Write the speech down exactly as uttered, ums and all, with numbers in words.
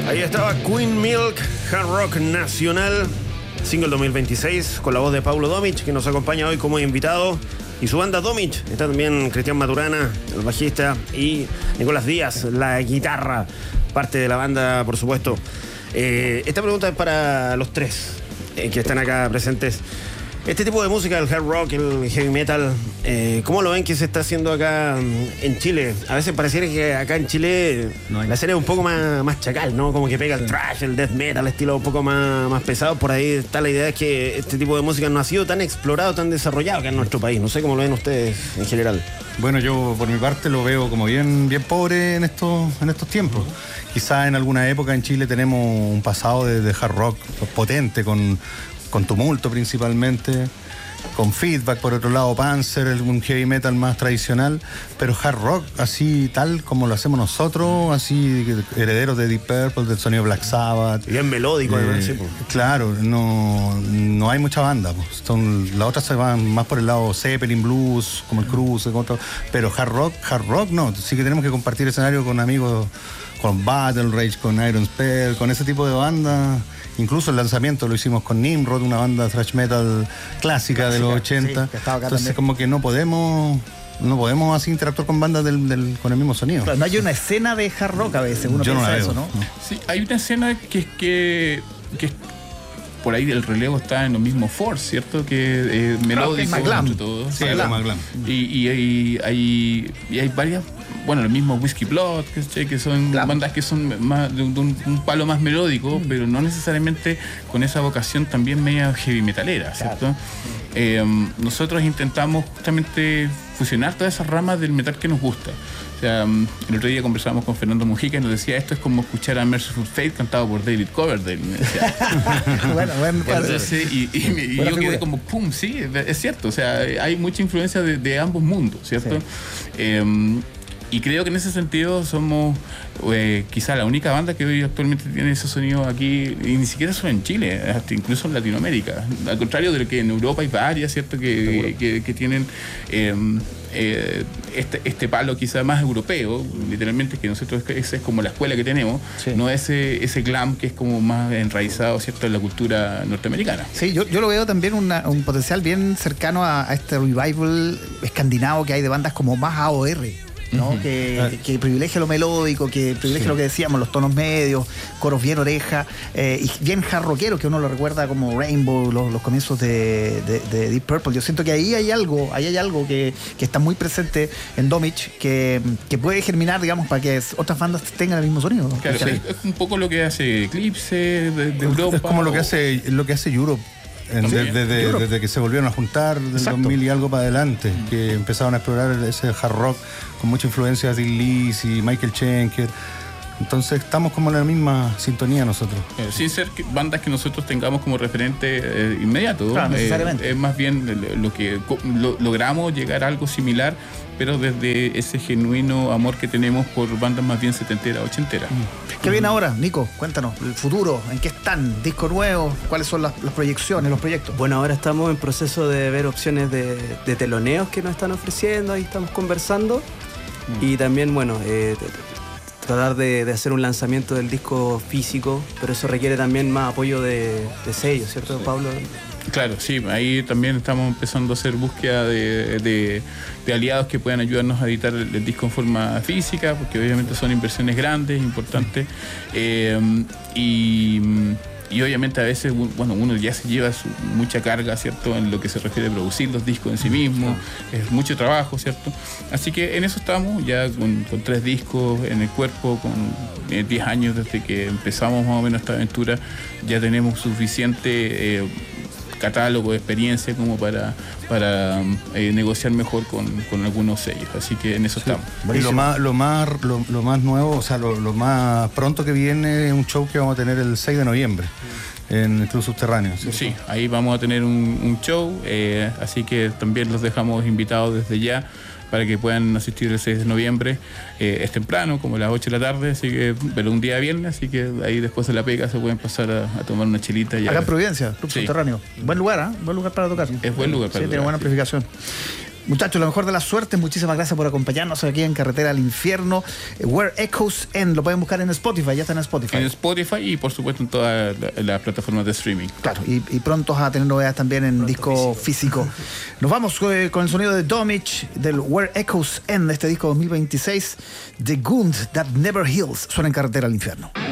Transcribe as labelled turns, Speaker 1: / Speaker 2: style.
Speaker 1: Ahí estaba Queen Milk, Hard Rock Nacional, single dos mil veintiséis, con la voz de Paulo Domich, que nos acompaña hoy como invitado, y su banda Domich. Está también Cristian Maturana, el bajista, y Nicolás Díaz, la guitarra, parte de la banda, por supuesto. Eh, esta pregunta es para los tres eh, que están acá presentes. Este tipo de música, el hard rock, el heavy metal, eh, ¿cómo lo ven que se está haciendo acá en Chile? A veces pareciera que acá en Chile no la escena es un poco más, más chacal, ¿no? Como que pega el thrash, el death metal, estilo un poco más, más pesado. Por ahí está la idea de que este tipo de música no ha sido tan explorado, tan desarrollado acá en nuestro país. No sé cómo lo ven ustedes en general.
Speaker 2: Bueno, yo por mi parte lo veo como bien, bien pobre en estos, en estos tiempos. Quizás en alguna época en Chile tenemos un pasado de, de hard rock potente, con... con Tumulto principalmente, con Feedback por otro lado, Panzer, un heavy metal más tradicional, pero hard rock así tal como lo hacemos nosotros, así herederos de Deep Purple, del sonido Black Sabbath.
Speaker 1: Bien melódico,
Speaker 2: eh,
Speaker 1: además, sí, pues.
Speaker 2: Claro, no, no hay mucha banda, pues. Son, las otras se van más por el lado Zeppelin, Blues, como el Cruise, pero hard rock, hard rock no, sí que tenemos que compartir escenario con amigos, con Battle Rage, con Iron Spell, con ese tipo de bandas. Incluso el lanzamiento lo hicimos con Nimrod, una banda thrash metal clásica, clásica de los ochenta. Sí, que estaba acá. Entonces también, como que no podemos no podemos así interactuar con bandas del, del, con el mismo sonido.
Speaker 3: Claro, no hay una escena de hard rock a veces, uno
Speaker 2: Yo
Speaker 3: piensa
Speaker 2: no
Speaker 3: eso,
Speaker 2: veo,
Speaker 3: ¿no?
Speaker 2: ¿no?
Speaker 4: Sí, hay una escena que es que, que por ahí el relevo está en lo mismo Force, ¿cierto? Que eh, melódico entre todo.
Speaker 2: Sí, es más glam.
Speaker 4: Y, y, hay, hay, y hay varias, bueno, el mismo Whiskey Blood, que, que son glam. Bandas que son más de un, de un, un palo más melódico, mm. pero no necesariamente con esa vocación también media heavy metalera, ¿cierto? Claro. Eh, nosotros intentamos justamente fusionar todas esas ramas del metal que nos gusta. O sea, el otro día conversábamos con Fernando Mujica y nos decía, esto es como escuchar a Merciful Fate cantado por David Coverdale. Me decía.
Speaker 3: bueno, bueno,
Speaker 4: Entonces, y, y, y, y yo figura. Quedé como, pum, sí, es cierto. O sea, hay mucha influencia de, de ambos mundos, ¿cierto? Sí. Eh, y creo que en ese sentido somos eh, quizá la única banda que hoy actualmente tiene ese sonido aquí, y ni siquiera solo en Chile, hasta incluso en Latinoamérica. Al contrario de lo que en Europa hay varias, ¿cierto? Que, que, que tienen eh, eh, este, este palo quizá más europeo, literalmente, que nosotros esa es como la escuela que tenemos, sí. No ese, ese glam que es como más enraizado, ¿cierto?, en la cultura norteamericana.
Speaker 3: Sí, yo, yo lo veo también una, un potencial bien cercano a, a este revival escandinavo que hay de bandas como más A O R. ¿no? Uh-huh. que, ah. que, que privilegia lo melódico, que privilegia sí. lo que decíamos, los tonos medios, coros bien oreja, eh, y bien hard rockero, que uno lo recuerda como Rainbow, los, los comienzos de, de, de Deep Purple. Yo siento que ahí hay algo, ahí hay algo que, que está muy presente en Domich, que, que puede germinar, digamos, para que otras bandas tengan el mismo sonido, ¿no?
Speaker 4: Claro, es, es un poco lo que hace Eclipse de, de Europa.
Speaker 2: Es como lo que
Speaker 4: o...
Speaker 2: hace, lo que hace Europe. Desde, desde, desde que se volvieron a juntar del Exacto. dos mil y algo para adelante, mm. que empezaron a explorar ese hard rock con mucha influencia de Dean Lees y Michael Schenker. Entonces estamos como en la misma sintonía nosotros.
Speaker 4: Eh, sin ser que, bandas que nosotros tengamos como referente eh, inmediato.
Speaker 3: Claro, necesariamente.
Speaker 4: Eh, es más bien lo que lo, logramos llegar a algo similar, pero desde ese genuino amor que tenemos por bandas más bien setenteras, ochenteras.
Speaker 3: ¿Qué viene ahora, Nico? Cuéntanos, el futuro, ¿en qué están? ¿Disco nuevo? ¿Cuáles son las, las proyecciones, los proyectos?
Speaker 5: Bueno, ahora estamos en proceso de ver opciones de, de teloneos que nos están ofreciendo, ahí estamos conversando. Mm. Y también, bueno, eh, tratar de, de hacer un lanzamiento del disco físico, pero eso requiere también más apoyo de, de sellos, ¿cierto, sí. Pablo?
Speaker 4: Claro, sí, ahí también estamos empezando a hacer búsqueda de, de, de aliados que puedan ayudarnos a editar el, el disco en forma física, porque obviamente son inversiones grandes, importantes, eh, y, y obviamente a veces, bueno, uno ya se lleva su, mucha carga, ¿cierto?, en lo que se refiere a producir los discos en sí mismos, es mucho trabajo, ¿cierto? Así que en eso estamos, ya con, con tres discos en el cuerpo, con eh, diez años desde que empezamos más o menos esta aventura, ya tenemos suficiente... Eh, catálogo de experiencia como para, para eh, negociar mejor con, con algunos sellos, así que en eso sí. estamos.
Speaker 2: Y lo más, lo más, lo, lo más nuevo, o sea, lo, lo más pronto que viene es un show que vamos a tener el seis de noviembre en el Club Subterráneo. ¿Cierto?
Speaker 4: Sí, ahí vamos a tener un, un show, eh, así que también los dejamos invitados desde ya para que puedan asistir el seis de noviembre. Eh, es temprano, como a las ocho de la tarde, así que, pero un día viernes, así que ahí después de la pega se pueden pasar a, a tomar una chelita.
Speaker 3: Acá en Providencia, Club sí. Subterráneo. Buen lugar, ¿eh? Buen lugar para tocar.
Speaker 4: Es buen lugar para
Speaker 3: sí,
Speaker 4: tocar.
Speaker 3: Tiene buena amplificación. Muchachos, lo mejor de la suerte. Muchísimas gracias por acompañarnos aquí en Carretera al Infierno. Eh, Where Echoes End. Lo pueden buscar en Spotify. Ya está en Spotify.
Speaker 4: En Spotify y por supuesto en todas las la plataformas de streaming.
Speaker 3: Claro, y, y pronto a tener novedades también en pronto disco físico. físico. Nos vamos eh, con el sonido de Domich del Where Echoes End, este disco dos mil veintiséis, The Wound That Never Heals. Suena en Carretera al Infierno.